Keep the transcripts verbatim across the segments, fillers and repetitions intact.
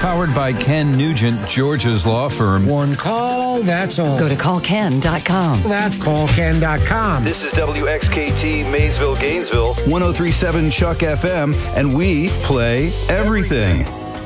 Powered by Ken Nugent, Georgia's law firm. One call, that's all. Go to call ken dot com. That's call ken dot com. This is W X K T Maysville, Gainesville, one oh three point seven Chuck F M, and we play everything.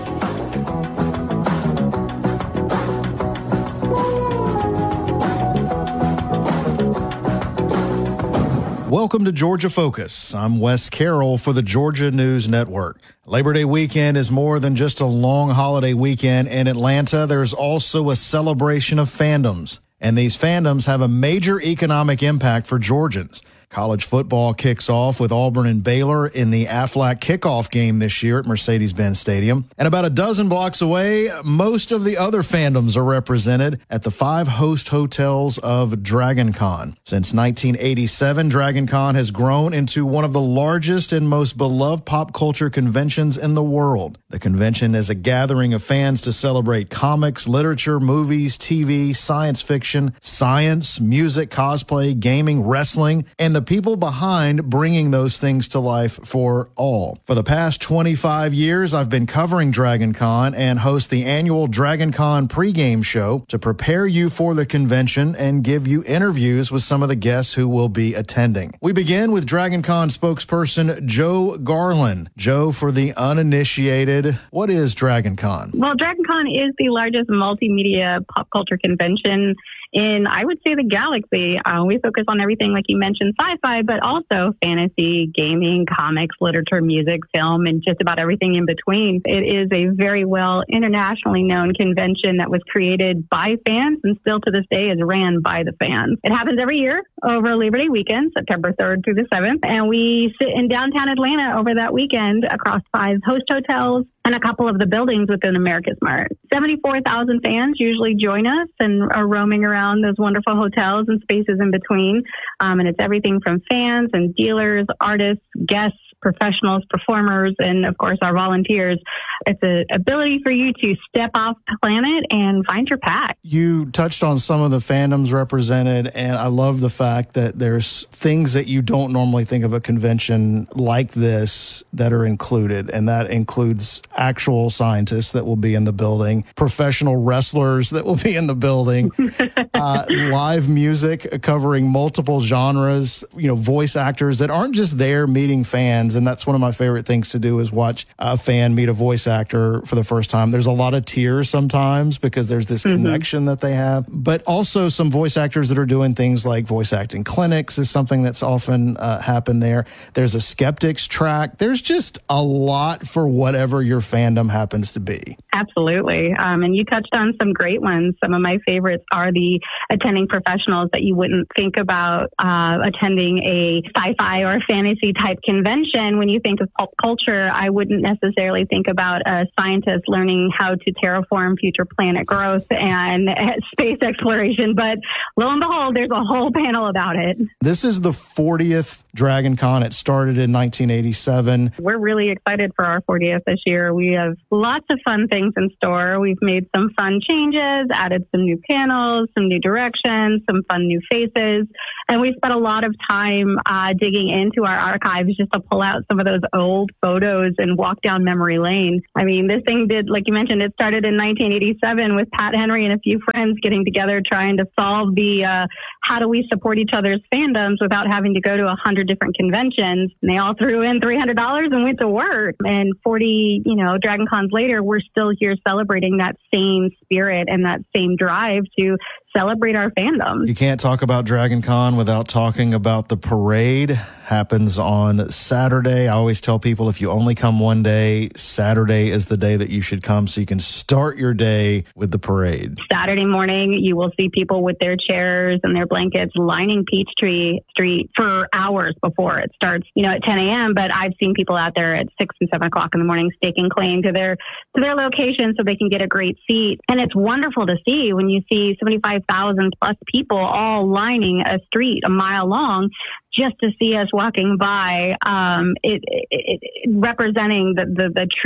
Welcome to Georgia Focus. I'm Wes Carroll for the Georgia News Network. Labor Day weekend is more than just a long holiday weekend. In Atlanta, there's also a celebration of fandoms, and these fandoms have a major economic impact for Georgians. College football kicks off with Auburn and Baylor in the Aflac kickoff game this year at Mercedes-Benz Stadium. And about a dozen blocks away, most of the other fandoms are represented at the five host hotels of DragonCon. Since nineteen eighty-seven, DragonCon has grown into one of the largest and most beloved pop culture conventions in the world. The convention is a gathering of fans to celebrate comics, literature, movies, T V, science fiction, science, music, cosplay, gaming, wrestling, and the people behind bringing those things to life for all. For the past twenty-five years, I've been covering DragonCon and host the annual DragonCon pregame show to prepare you for the convention and give you interviews with some of the guests who will be attending. We begin with DragonCon spokesperson Joe Garland. Joe, for the uninitiated, what is DragonCon? Well, DragonCon is the largest multimedia pop culture convention in, I would say, the galaxy. Uh, we focus on everything, like you mentioned, sci-fi, but also fantasy, gaming, comics, literature, music, film, and just about everything in between. It is a very well internationally known convention that was created by fans and still to this day is ran by the fans. It happens every year over Labor Day weekend, September third through the seventh, and we sit in downtown Atlanta over that weekend across five host hotels and a couple of the buildings within America's Mart. seventy-four thousand fans usually join us and are roaming around those wonderful hotels and spaces in between. Um, and it's everything from fans and dealers, artists, guests, professionals, performers, and of course our volunteers. It's an ability for you to step off the planet and find your path. You touched on some of the fandoms represented, and I love the fact that there's things that you don't normally think of a convention like this that are included, and that includes actual scientists that will be in the building, professional wrestlers that will be in the building, uh, live music covering multiple genres, you know, voice actors that aren't just there meeting fans. And that's one of my favorite things to do is watch a fan meet a voice actor for the first time. There's a lot of tears sometimes because there's this mm-hmm. connection that they have, but also some voice actors that are doing things like voice acting clinics is something that's often uh, happened there. There's a skeptics track. There's just a lot for whatever your fandom happens to be. Absolutely. Um, and you touched on some great ones. Some of my favorites are the attending professionals that you wouldn't think about uh, attending a sci-fi or fantasy type convention. When you think of pop culture, I wouldn't necessarily think about a scientist learning how to terraform future planet growth and space exploration. But lo and behold, there's a whole panel about it. This is the fortieth DragonCon. It started in nineteen eighty-seven. We're really excited for our fortieth this year. We have lots of fun things in store. We've made some fun changes, added some new panels, some new directions, some fun new faces. And we spent a lot of time uh, digging into our archives just to pull out some of those old photos and walk down memory lane. I mean, this thing did, like you mentioned, it started in nineteen eighty-seven with Pat Henry and a few friends getting together trying to solve the uh, how do we support each other's fandoms without having to go to a hundred different conventions. And they all threw in three hundred dollars and went to work. And forty, you know, DragonCons later, we're still here celebrating that same spirit and that same drive to celebrate our fandom. You can't talk about DragonCon without talking about the parade. Happens on Saturday. I always tell people if you only come one day, Saturday is the day that you should come so you can start your day with the parade. Saturday morning, you will see people with their chairs and their blankets lining Peachtree Street for hours before it starts, you know, at ten a.m. But I've seen people out there at six and seven o'clock in the morning staking claim to their to their location so they can get a great seat. And it's wonderful to see when you see seventy-five thousand plus people all lining a street a mile long just to see us walking by, um, it, it, it representing the, the, the true heart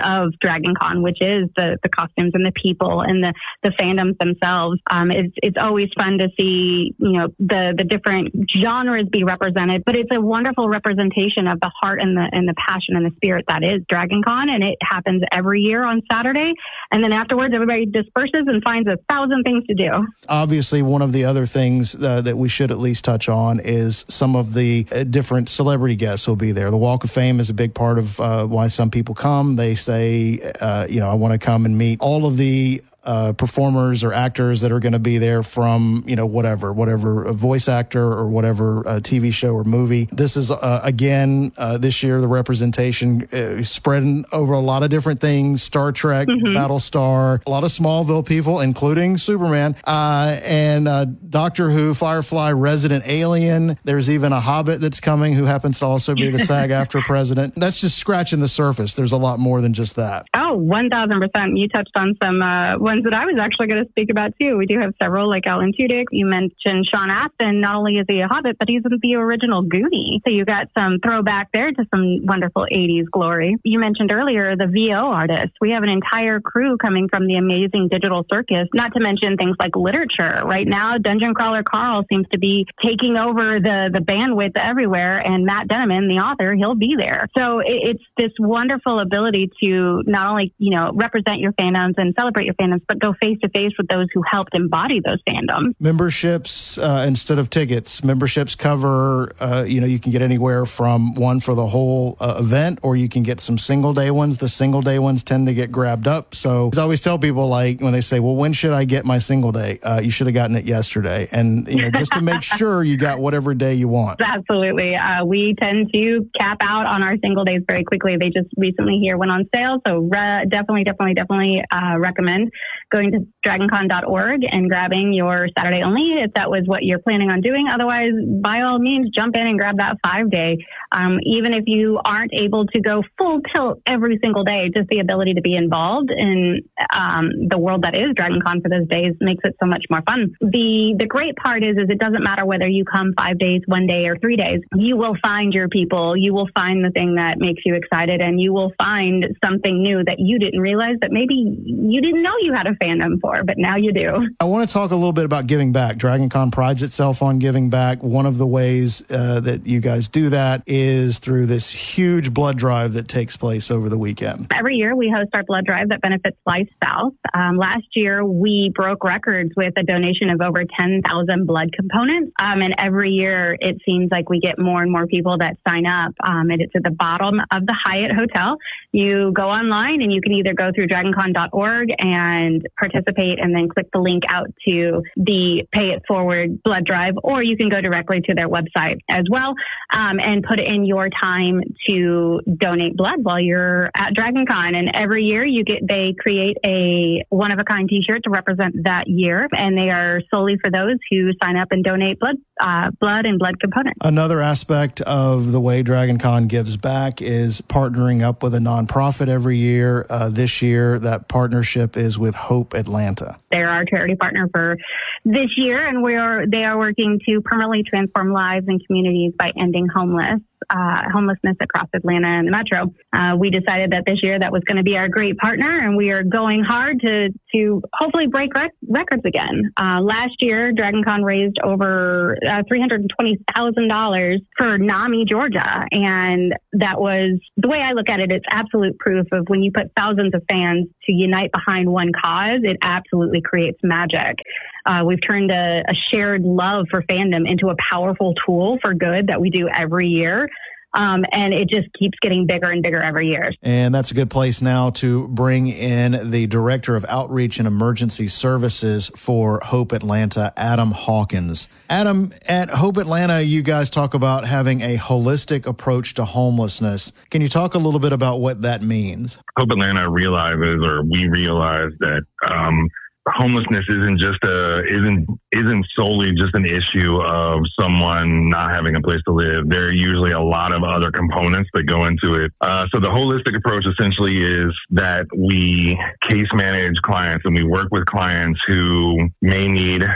of Dragon Con, which is the, the costumes and the people and the, the fandoms themselves. Um, it's, it's always fun to see, you know, the, the different genres be represented, but it's a wonderful representation of the heart and the, and the passion and the spirit that is Dragon Con. And it happens every year on Saturday. And then afterwards, everybody disperses and finds a thousand things to do. Obviously, one of the other things uh, that we should at least touch on is some of the uh, different celebrity guests will be there. The Walk of Fame is a big part of uh, why some people come. They say, uh, you know, I want to come and meet all of the Uh, performers or actors that are going to be there from, you know, whatever, whatever a voice actor or whatever uh, T V show or movie. This is, uh, again, uh, this year, the representation uh, spreading over a lot of different things. Star Trek, mm-hmm. Battlestar, a lot of Smallville people, including Superman, uh, and uh, Doctor Who, Firefly, Resident Alien. There's even a Hobbit that's coming who happens to also be the SAG-AFTRA president. That's just scratching the surface. There's a lot more than just that. Oh, one thousand percent. You touched on some uh, ones that I was actually going to speak about too. We do have several, like Alan Tudyk. You mentioned Sean Astin. Not only is he a Hobbit, but he's the original Goonie. So you got some throwback there to some wonderful eighties glory. You mentioned earlier the V O artists. We have an entire crew coming from the amazing Digital Circus, not to mention things like literature. Right now, Dungeon Crawler Carl seems to be taking over the, the bandwidth everywhere, and Matt Denneman, the author, he'll be there. So it, it's this wonderful ability to not only, you know, represent your fandoms and celebrate your fandoms, but go face to face with those who helped embody those fandoms. Memberships uh, instead of tickets. Memberships cover, uh, you know, you can get anywhere from one for the whole uh, event, or you can get some single day ones. The single day ones tend to get grabbed up. So I always tell people, like, when they say, well, when should I get my single day? Uh, you should have gotten it yesterday. And, you know, just to make sure you got whatever day you want. Absolutely. Uh, we tend to cap out on our single days very quickly. They just recently here went on sale. So re- definitely, definitely, definitely uh, recommend going to dragon con dot org and grabbing your Saturday only if that was what you're planning on doing. Otherwise, by all means, jump in and grab that five day. Um, even if you aren't able to go full tilt every single day, just the ability to be involved in um, the world that is Dragon Con for those days makes it so much more fun. The the great part is, is it doesn't matter whether you come five days, one day, or three days. You will find your people. You will find the thing that makes you excited, and you will find something new that you didn't realize that maybe you didn't know you had a fandom for, but now you do. I want to talk a little bit about giving back. Dragon Con prides itself on giving back. One of the ways uh, that you guys do that is through this huge blood drive that takes place over the weekend. Every year we host our blood drive that benefits Life South. Um, last year we broke records with a donation of over ten thousand blood components. Um, and every year it seems like we get more and more people that sign up. Um, and it's at the bottom of the Hyatt Hotel. You go online and you can either go through dragon con dot org and participate and then click the link out to the Pay It Forward blood drive, or you can go directly to their website as well um, and put in your time to donate blood while you're at Dragon Con. And every year you get, they create a one-of-a-kind t-shirt to represent that year, and they are solely for those who sign up and donate blood, uh, blood and blood components. Another aspect of the way Dragon Con gives back is partnering up with a nonprofit every year. Uh, this year, that partnership is with Hope Atlanta. They're our charity partner for this year, and we are they are working to permanently transform lives and communities by ending homeless. Uh, homelessness across Atlanta and the metro. Uh, we decided that this year that was going to be our great partner, and we are going hard to to hopefully break rec- records again. Uh, last year, Dragon Con raised over uh, three hundred twenty thousand dollars for NAMI, Georgia, and that was, the way I look at it, it's absolute proof of when you put thousands of fans to unite behind one cause, it absolutely creates magic. Uh, we've turned a, a shared love for fandom into a powerful tool for good that we do every year. Um, and it just keeps getting bigger and bigger every year. And that's a good place now to bring in the Director of Outreach and Emergency Services for Hope Atlanta, Adam Hawkins. Adam, at Hope Atlanta, you guys talk about having a holistic approach to homelessness. Can you talk a little bit about what that means? Hope Atlanta realizes, or we realize, that um, homelessness isn't just a isn't isn't solely just an issue of someone not having a place to live. There are usually a lot of other components that go into it. Uh, so the holistic approach essentially is that we case manage clients, and we work with clients who may need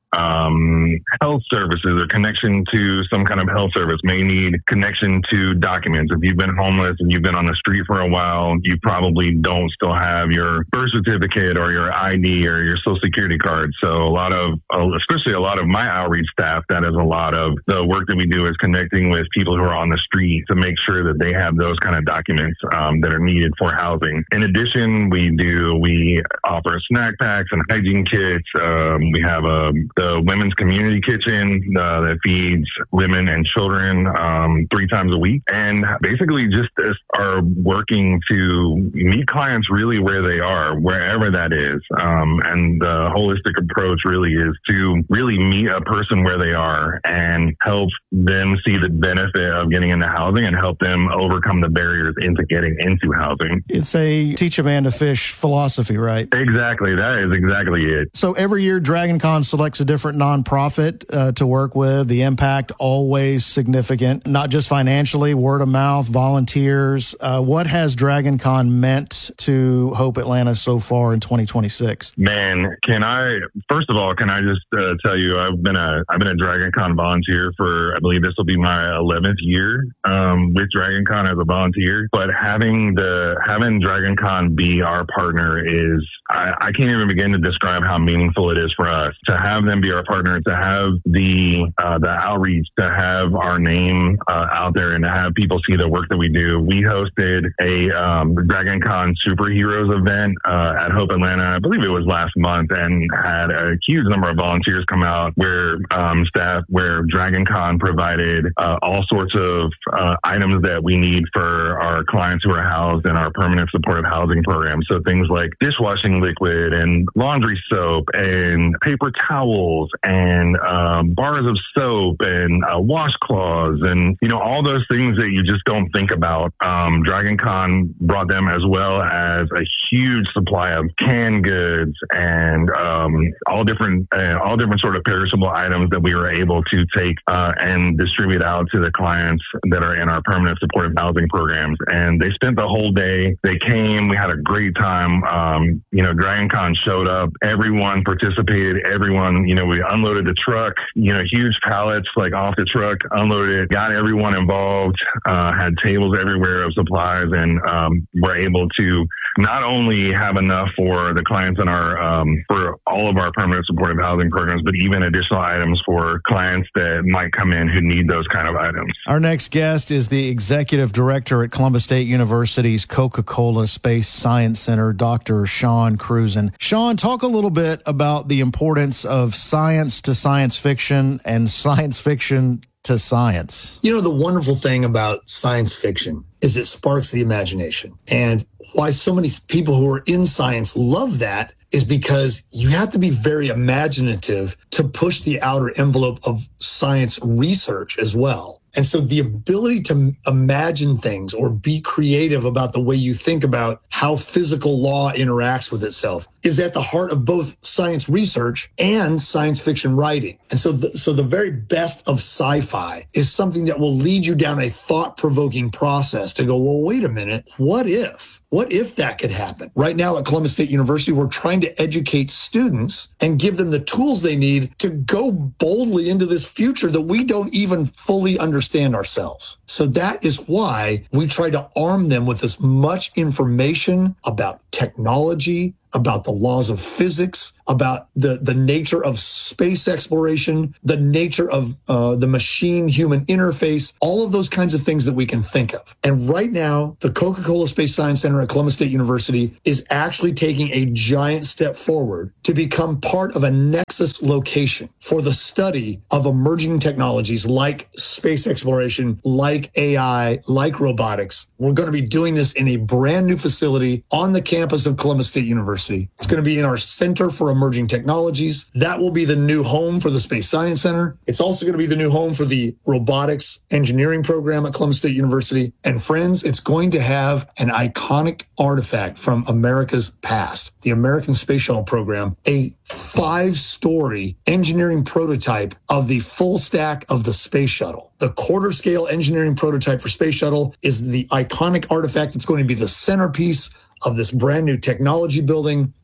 um, health services or connection to some kind of health service, may need connection to documents. If you've been homeless and you've been on the street for a while, you probably don't still have your birth certificate or your I D or your social security card. So a lot of, especially a lot of my outreach staff, that is a lot of the work that we do is connecting with people who are on the street to make sure that they have those kind of documents um, that are needed for housing. In addition, we do, we offer snack packs and hygiene kits. Um, we have a, the Women's Community Kitchen uh, that feeds women and children um, three times a week. And basically just are working to meet clients really where they are, wherever that is. Um, and the holistic approach really is to really meet a person where they are and help them see the benefit of getting into housing and help them overcome the barriers into getting into housing. It's a teach a man to fish philosophy, right? Exactly. That is exactly it. So every year, DragonCon selects a different nonprofit uh, to work with. The impact always significant, not just financially, word of mouth, volunteers. Uh, what has DragonCon meant to Hope Atlanta so far in twenty twenty-six? Man, can I, first of all, can I just uh, tell you, I've been a, I've been a DragonCon volunteer for, I believe this will be my eleventh year um, with DragonCon as a volunteer. But having the, having DragonCon be our partner is, I, I can't even begin to describe how meaningful it is for us to have them be our partner, to have the, uh, the outreach, to have our name uh, out there and to have people see the work that we do. We hosted a um, DragonCon Superheroes event uh, at Hope Atlanta, I believe it was last month, and had a huge number of volunteers come out where um, staff, where DragonCon provided uh, all sorts of uh, items that we need for our clients who are housed in our permanent supportive housing program. So things like dishwashing liquid and laundry soap and paper towels and um, bars of soap and uh, washcloths and, you know, all those things that you just don't think about. Um, DragonCon brought them, as well as a huge supply of canned goods and um, all different uh, all different sort of perishable items that we were able to take uh, and distribute out to the clients that are in our permanent supportive housing programs. And they spent the whole day. They came. We had a great time. Um, you know, DragonCon showed up. Everyone participated. Everyone, you know, we unloaded the truck, you know, huge pallets like off the truck, unloaded it, got everyone involved, uh, had tables everywhere of supplies, and um, were able to not only have enough for the clients in our, um, for all of our permanent supportive housing programs, but even additional items for clients that might come in who need those kind of items. Our next guest is the executive director at Columbus State University's Coca-Cola Space Science Center, Doctor Sean Cruzen. Sean, talk a little bit about the importance of science to science fiction and science fiction to science. You know, the wonderful thing about science fiction is it sparks the imagination. And why so many people who are in science love that is because you have to be very imaginative to push the outer envelope of science research as well. And so the ability to imagine things or be creative about the way you think about how physical law interacts with itself is at the heart of both science research and science fiction writing. And so the, so the very best of sci-fi is something that will lead you down a thought-provoking process to go, well, wait a minute, what if? What if that could happen? Right now at Columbus State University, we're trying to educate students and give them the tools they need to go boldly into this future that we don't even fully understand ourselves. So that is why we try to arm them with as much information about technology, about the laws of physics, about the, the nature of space exploration, the nature of uh, the machine-human interface, all of those kinds of things that we can think of. And right now, the Coca-Cola Space Science Center at Columbus State University is actually taking a giant step forward to become part of a nexus location for the study of emerging technologies like space exploration, like A I, like robotics. We're going to be doing this in a brand new facility on the campus of Columbus State University. It's going to be in our Center for Emerging Technologies. That will be the new home for the Space Science Center. It's also going to be the new home for the robotics engineering program at Columbus State University. And friends, it's going to have an iconic artifact from America's past, the American Space Shuttle program, a five-story engineering prototype of the full stack of the Space Shuttle. The quarter-scale engineering prototype for Space Shuttle is the iconic artifact that's going to be the centerpiece of this brand new technology building.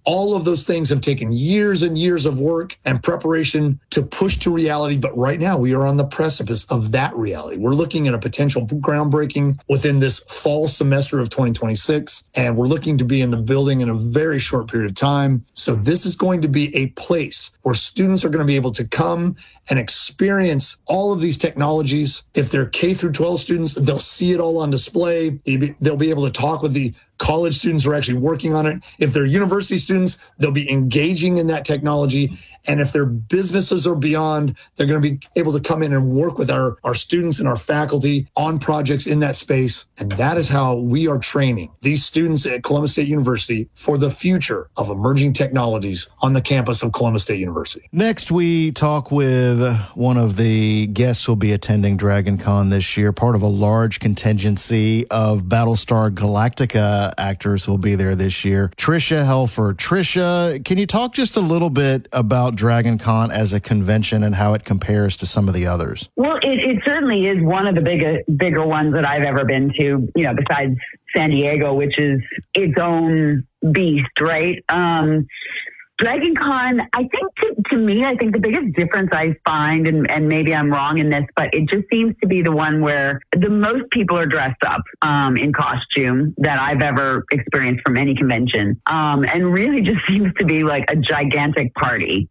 All of those things have taken years and years of work and preparation to push to reality. But right now we are on the precipice of that reality. We're looking at a potential groundbreaking within this fall semester of twenty twenty-six. And we're looking to be in the building in a very short period of time. So this is going to be a place where students are going to be able to come and experience all of these technologies. If they're K through twelve students, they'll see it all on display. They'll be able to talk with the college students who are actually working on it. If they're university students, they'll be engaging in that technology. And if they're businesses or beyond, they're going to be able to come in and work with our, our students and our faculty on projects in that space. And that is how we are training these students at Columbus State University for the future of emerging technologies on the campus of Columbus State University. Next, we talk with one of the guests who will be attending DragonCon this year, part of a large contingency of Battlestar Galactica actors who will be there this year. Tricia Helfer. Tricia, can you talk just a little bit about DragonCon as a convention and how it compares to some of the others? Well, it, it certainly is one of the bigger, bigger ones that I've ever been to, you know, besides San Diego, which is its own beast, right? Um, DragonCon, I think to, to me, I think the biggest difference I find, and, and maybe I'm wrong in this, but it just seems to be the one where the most people are dressed up um, in costume that I've ever experienced from any convention. Um, and really just seems to be like a gigantic party.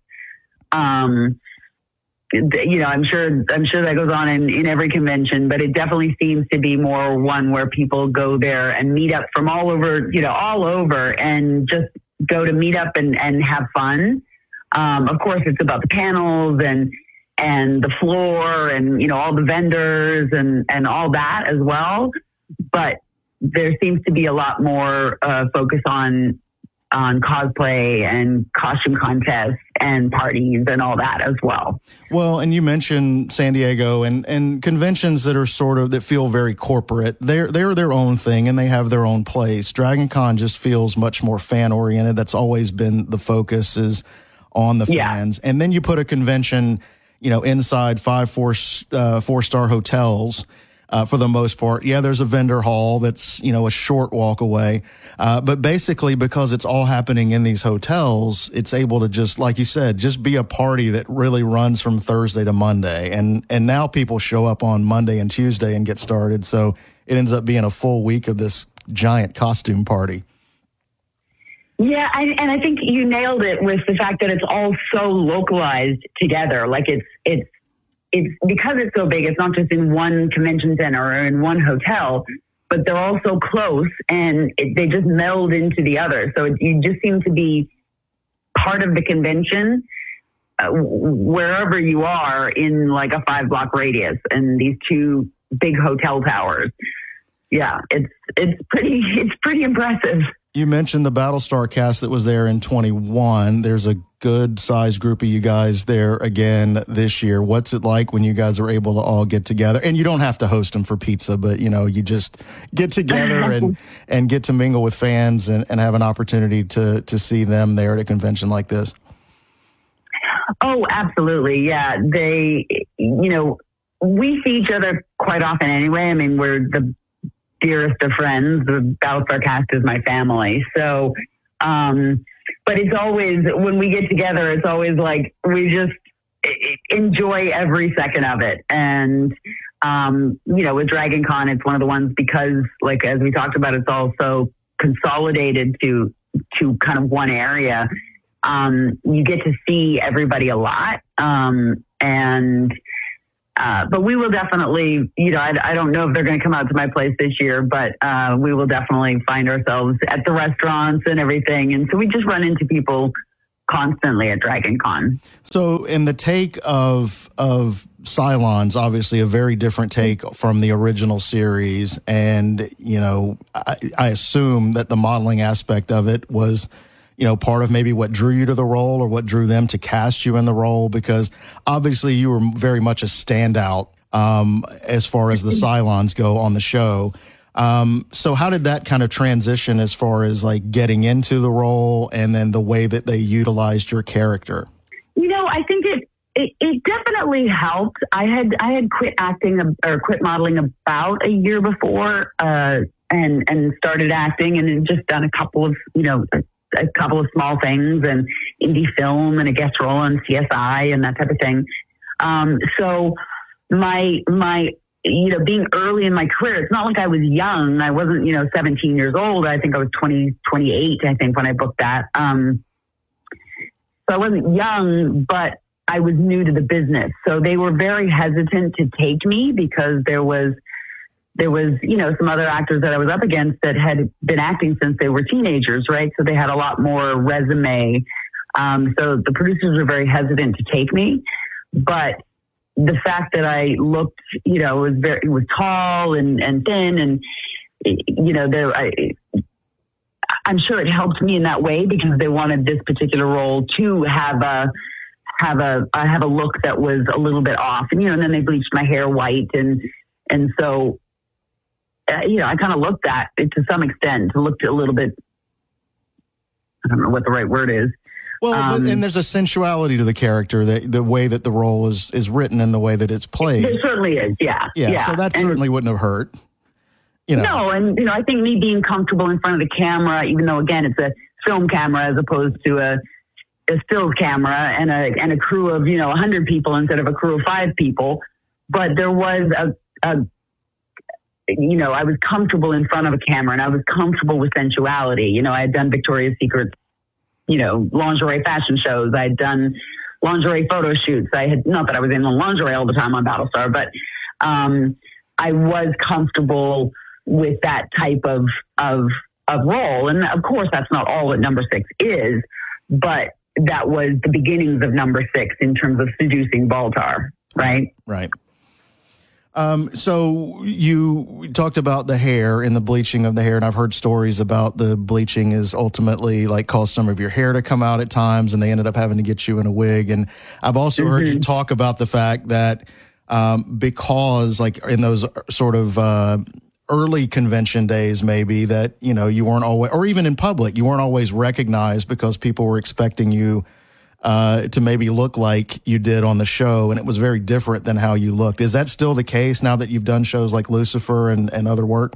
Um, you know, I'm sure, I'm sure that goes on in, in every convention, but it definitely seems to be more one where people go there and meet up from all over, you know, all over and just go to meet up and, and have fun. Um, of course, it's about the panels and and the floor and, you know, all the vendors and, and all that as well. But there seems to be a lot more uh, focus on on cosplay and costume contests and parties and all that as well. Well, and you mentioned San Diego and, and conventions that are sort of, that feel very corporate. They're, they're their own thing and they have their own place. DragonCon just feels much more fan oriented. That's always been the focus, is on the fans. Yeah. And then you put a convention, you know, inside five, four, uh, four star hotels. Uh, for the most part. Yeah, there's a vendor hall that's, you know, a short walk away. Uh, but basically, because it's all happening in these hotels, it's able to just, like you said, just be a party that really runs from Thursday to Monday. And, and now people show up on Monday and Tuesday and get started. So it ends up being a full week of this giant costume party. Yeah, I, and I think you nailed it with the fact that it's all so localized together. Like it's, it's, It's because it's so big, it's not just in one convention center or in one hotel, but they're all so close and it, they just meld into the other. So it, you just seem to be part of the convention uh, wherever you are in like a five block radius and these two big hotel towers. Yeah, it's it's pretty it's pretty impressive. You mentioned the Battlestar cast that was there in twenty-one. There's a good sized group of you guys there again this year. What's it like when you guys are able to all get together? And you don't have to host them for pizza, but you know, you just get together and, and get to mingle with fans and, and have an opportunity to, to see them there at a convention like this. Oh, absolutely. Yeah. They, you know, we see each other quite often anyway. I mean, we're the dearest of friends. The Battlestar cast is my family. So, um, but it's always, when we get together, it's always like, we just enjoy every second of it. And, um, you know, with DragonCon, it's one of the ones because, like, as we talked about, it's all so consolidated to, to kind of one area. Um, you get to see everybody a lot. Um, and, Uh, but we will definitely, you know, I, I don't know if they're going to come out to my place this year, but uh, we will definitely find ourselves at the restaurants and everything. And so we just run into people constantly at DragonCon. So in the take of of Cylons, obviously a very different take from the original series. And, you know, I, I assume that the modeling aspect of it was, you know, part of maybe what drew you to the role or what drew them to cast you in the role, because obviously you were very much a standout um, as far as the Cylons go on the show. Um, so how did that kind of transition as far as like getting into the role and then the way that they utilized your character? You know, I think it, it, it definitely helped. I had, I had quit acting or quit modeling about a year before, uh, and, and started acting and had just done a couple of, you know, a couple of small things and indie film and a guest role on C S I and that type of thing. Um, so my, my, you know, being early in my career, it's not like I was young. I wasn't, you know, seventeen years old. I think I was twenty, twenty-eight, I think, when I booked that. Um, so I wasn't young, but I was new to the business. So they were very hesitant to take me because there was, there was, you know, some other actors that I was up against that had been acting since they were teenagers, right? So they had a lot more resume. Um, so the producers were very hesitant to take me. But the fact that I looked, you know, was very, was tall and, and thin and, you know, there, I, I'm sure it helped me in that way because they wanted this particular role to have a, have a, uh, have a look that was a little bit off. And, you know, and then they bleached my hair white. And, and so, uh, you know, I kind of looked at it to some extent, looked a little bit, I don't know what the right word is. Well, Um, but, and there's a sensuality to the character, that the way that the role is, is written and the way that it's played. There certainly is, yeah. Yeah, yeah. so that And- certainly wouldn't have hurt. You know. No, and you know, I think me being comfortable in front of the camera, even though again it's a film camera as opposed to a, a stills camera and a and a crew of you know a hundred people instead of a crew of five people, but there was a, a you know I was comfortable in front of a camera and I was comfortable with sensuality. You know, I had done Victoria's Secret, you know, lingerie fashion shows. I had done lingerie photo shoots. I had not that I was in lingerie all the time on Battlestar, but um, I was comfortable with that type of, of, of role. And of course, that's not all that Number Six is, but that was the beginnings of Number Six in terms of seducing Baltar, right? Right. Um, so you talked about the hair and the bleaching of the hair, and I've heard stories about the bleaching is ultimately like caused some of your hair to come out at times, and they ended up having to get you in a wig. And I've also mm-hmm. heard you talk about the fact that um, because like in those sort of uh, early convention days, maybe that, you know, you weren't always, or even in public, you weren't always recognized because people were expecting you uh, to maybe look like you did on the show. And it was very different than how you looked. Is that still the case now that you've done shows like Lucifer and, and other work?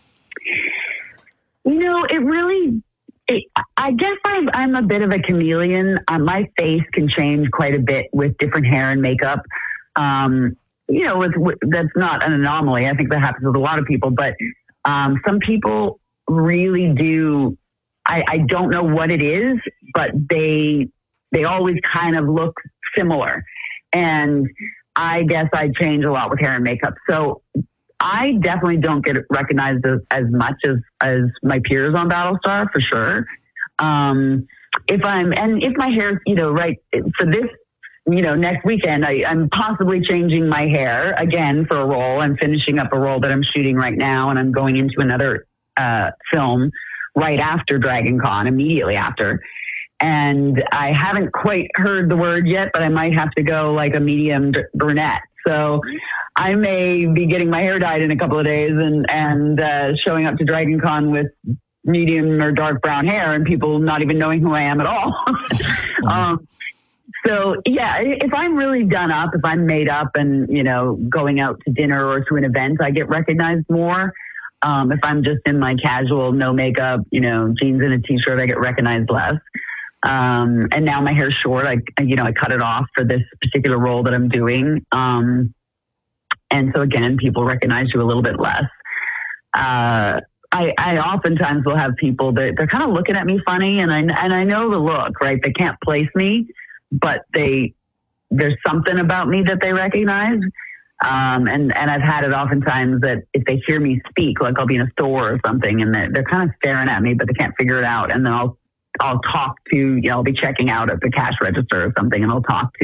You know, it really, it, I guess I'm, I'm a bit of a chameleon. Uh, my face can change quite a bit with different hair and makeup. Um, you know, with, with, that's not an anomaly. I think that happens with a lot of people, but um, some people really do. I, I don't know what it is, but they they always kind of look similar. And I guess I change a lot with hair and makeup. So I definitely don't get recognized as, as much as, as my peers on Battlestar, for sure. Um, if I'm, and if my hair, you know, right for this, you know, next weekend, I, I'm possibly changing my hair again for a role. I'm finishing up a role that I'm shooting right now, and I'm going into another uh, film right after Dragon Con, immediately after. And I haven't quite heard the word yet, but I might have to go like a medium brunette. So I may be getting my hair dyed in a couple of days and, and uh, showing up to Dragon Con with medium or dark brown hair and people not even knowing who I am at all. um, So, yeah, if I'm really done up, if I'm made up and, you know, going out to dinner or to an event, I get recognized more. Um, if I'm just in my casual, no makeup, you know, jeans and a t-shirt, I get recognized less. Um, and now my hair's short. I, you know, I cut it off for this particular role that I'm doing. Um, and so again, people recognize you a little bit less. Uh, I, I oftentimes will have people that they're kind of looking at me funny, and I, and I know the look, right? They can't place me, but they, there's something about me that they recognize. Um, and, and I've had it oftentimes that if they hear me speak, like I'll be in a store or something and they're, they're kind of staring at me, but they can't figure it out. And then I'll, I'll talk to, you know, I'll be checking out at the cash register or something and I'll talk to